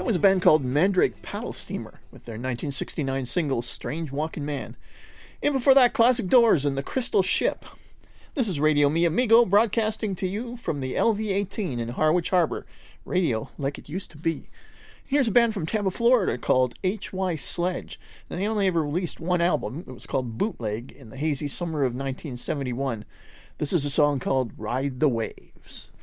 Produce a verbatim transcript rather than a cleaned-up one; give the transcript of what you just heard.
was a band called Mandrake Paddle Steamer with their nineteen sixty-nine single Strange Walking Man. And before that, Classic Doors and The Crystal Ship. This is Radio Mi Amigo, broadcasting to you from the L V eighteen in Harwich Harbor. Radio like it used to be. Here's a band from Tampa, Florida called H Y Sledge. And they only ever released one album. It was called Bootleg in the hazy summer of nineteen seventy-one. This is a song called Ride the Waves.